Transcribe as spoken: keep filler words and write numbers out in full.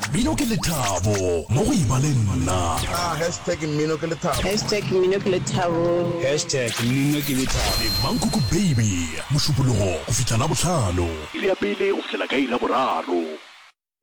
Mmino ke Lethabo mo go ibaleng nna ah hashtag mmino ke Lethabo hashtag mmino ke Lethabo hashtag mmino ke Lethabo le Mankuku baby mošupologo go fitlha la botlhano ile ya pele go fihlela ka ila boraro.